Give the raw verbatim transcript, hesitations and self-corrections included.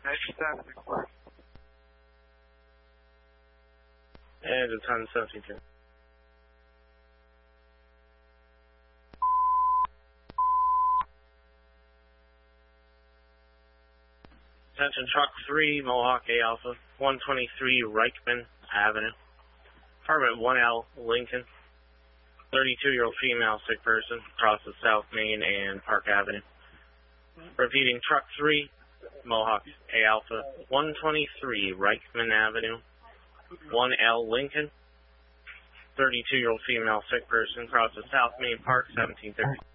ninety-seven, request. And it's ten seventeen. Attention truck three, Mohawk A Alpha, one twenty-three Reichman Avenue. Apartment one L, Lincoln. thirty-two-year-old female sick person, crosses South Main and Park Avenue. Repeating, truck three, Mohawk A Alpha, one twenty-three Reichman Avenue, one L, Lincoln. thirty-two-year-old female sick person, crosses South Main Park, seventeen thirty.